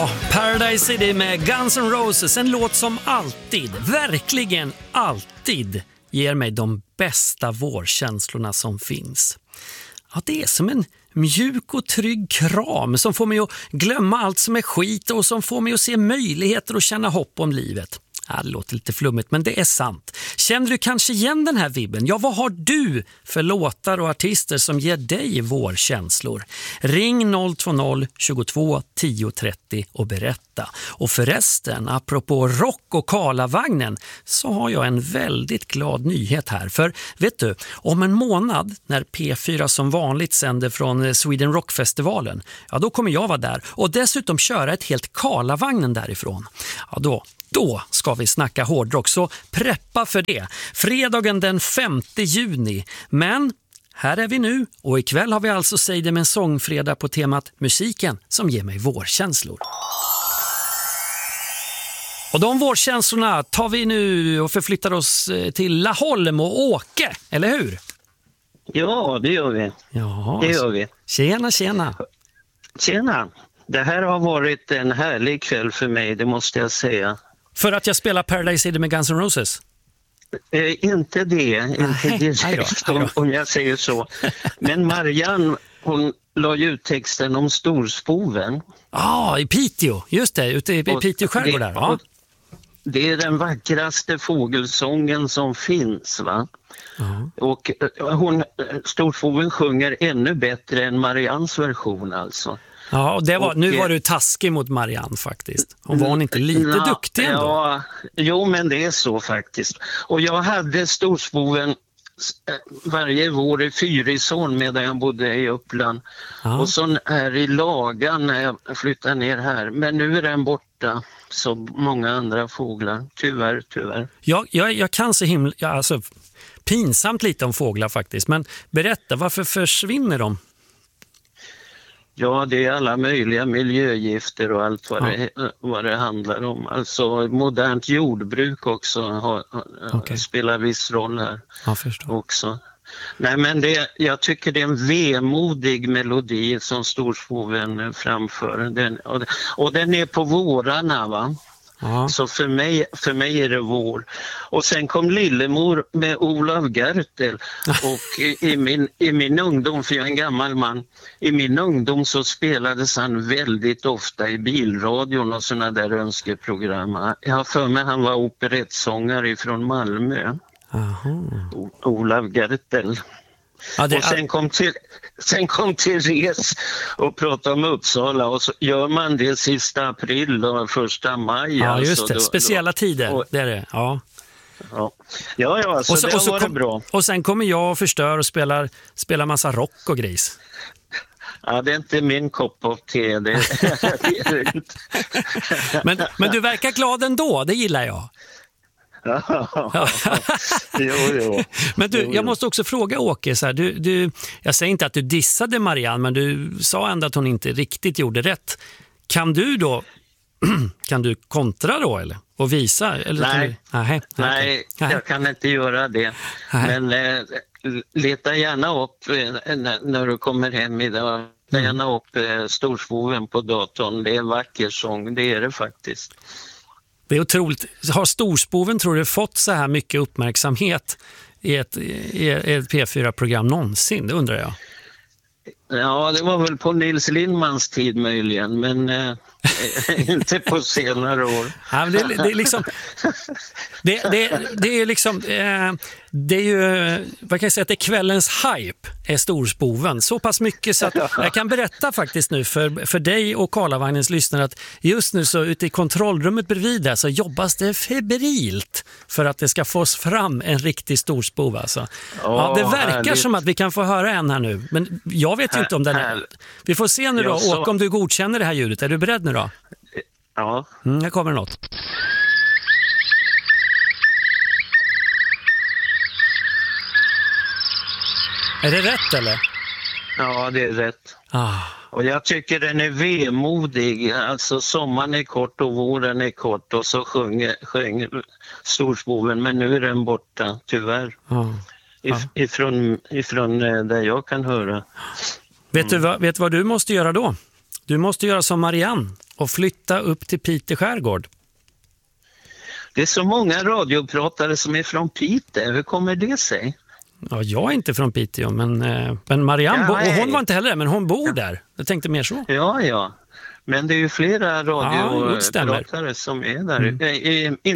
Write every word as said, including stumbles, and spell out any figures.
Ja, Paradise City med Guns N' Roses, en låt som alltid, verkligen alltid ger mig de bästa vårkänslorna som finns. Ja, det är som en mjuk och trygg kram som får mig att glömma allt som är skit och som får mig att se möjligheter och känna hopp om livet. Ja, det låter lite flummigt, men det är sant. Känner du kanske igen den här vibben? Ja, vad har du för låtar och artister som ger dig vårkänslor? Ring noll två noll tjugotvå tio trettio och berätta. Och förresten, apropå rock och Karlavagnen, så har jag en väldigt glad nyhet här. För vet du, om en månad när P fyra som vanligt sänder från Sweden Rock-festivalen, ja då kommer jag vara där och dessutom köra ett helt Karlavagnen därifrån. Ja då... Då ska vi snacka hårdrock, så preppa för det. Fredagen den femte juni. Men här är vi nu och ikväll har vi alltså Säg det med en sångfredag på temat musiken som ger mig vårkänslor. Och de vårkänslorna tar vi nu och förflyttar oss till Laholm och Åke, eller hur? Ja, det gör vi. Ja, det gör vi. Tjena, tjena. Tjena. Det här har varit en härlig kväll för mig, det måste jag säga. För att jag spelar Paradise City med Guns N' Roses? Eh, inte det, inte direkt om, om jag säger så. Men Marianne, hon la ju ut texten om storspoven. Ja, ah, i Piteå, just det, ute i Piteå skärgård där. Ja. Det är den vackraste fågelsången som finns, va? Uh-huh. Och hon, storspoven sjunger ännu bättre än Mariannes version alltså. Ja, och det var, och, nu var du taskig mot Marianne faktiskt. Hon var hon inte lite na, duktig ändå? Ja, jo, men det är så faktiskt. Och jag hade storspoven varje vår i Fyrisån medan jag bodde i Uppland. Ja. Och så är i Lagan när jag flyttade ner här. Men nu är den borta, så många andra fåglar. Tyvärr, tyvärr. Ja, jag, jag kan så himla... Ja, alltså, pinsamt lite om fåglar faktiskt. Men berätta, varför försvinner de? Ja, det är alla möjliga miljögifter och allt vad, ja. det, vad det handlar om. Alltså modernt jordbruk också har, okay. spelar viss roll här också. Nej, men det, jag tycker det är en vemodig melodi som storspoven framför. Den, och, och den är på vårarna, va? Ja. Så för mig, för mig är det vår. Och sen kom Lillemor med Olav Gertel. Och i, i, min, i min ungdom, för jag är en gammal man, i min ungdom så spelades han väldigt ofta i bilradion och såna där önskeprogram. Jag har för mig han var operettsångare från Malmö. O, Olav Gertel. Ja, det... Och sen kom, till, sen kom Therese och pratade om Uppsala och så gör man det sista april och första maj. Ja, alltså, just det. Då, speciella då. tider, och, det är det. Ja, ja, ja, ja så, och så det och så var kom, det bra. Och sen kommer jag och förstör och spelar, spelar massa rock och grejs. Ja, det är inte min kopp av te. Det, det är det inte. men, men du verkar glad ändå, det gillar jag. Ja. jo, jo. Men du, jo, jo. jag måste också fråga Åke så här, du, du, jag säger inte att du dissade Marianne, men du sa ändå att hon inte riktigt gjorde rätt. Kan du då kan du kontra då eller och visa eller nej, du, nej, nej, nej, jag kan inte göra det. Nej. Men eh, leta gärna upp eh, när du kommer hem idag. Leta gärna upp eh, storspoven på datorn. Det är en vacker sång, det är det faktiskt. Det är otroligt. Har storspoven, tror du, fått så här mycket uppmärksamhet i ett, i ett P fyra-program någonsin? Det undrar jag. Ja, det var väl på Nils Lindmans tid möjligen, men eh, inte på senare år. Ja, det, det är liksom... Det, det, det är liksom... Eh, det är ju... Vad kan jag säga? Att det är kvällens hype är storspoven. Så pass mycket så att jag kan berätta faktiskt nu för, för dig och Karlavagnens lyssnare att just nu så ute i kontrollrummet bredvid där så jobbas det febrilt för att det ska fås fram en riktig storspov. Alltså. Oh, ja, det verkar härligt. Som att vi kan få höra en här nu. Men jag vet ju inte om den är... Vi får se nu då, Åke, så... om du godkänner det här ljudet. Är du beredd nu då? Ja. Mm, här kommer något. Är det rätt eller? Ja, det är rätt. Ah. Och jag tycker den är vemodig. Alltså sommaren är kort och våren är kort och så sjunger, sjunger storspoven, men nu är den borta, tyvärr. Ah. If, ah. Ifrån, ifrån där jag kan höra. Vet du vad, vet vad du måste göra då? Du måste göra som Marianne och flytta upp till Piteå skärgård. Det är så många radiopratare som är från Piteå. Hur kommer det sig? Ja, jag är inte från Piteå, men, men Marianne, ja, bo- och hon var inte heller där, men hon bor ja. där. Jag tänkte mer så. Ja, ja. Men det är ju flera radiopratare ja, som är där. Mm. I,